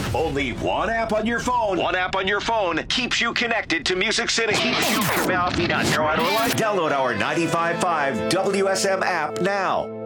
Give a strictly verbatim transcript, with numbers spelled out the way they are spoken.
Only one app on your phone. One app on your phone keeps you connected to Music City. Keeps you Download our ninety-five point five W S M app now.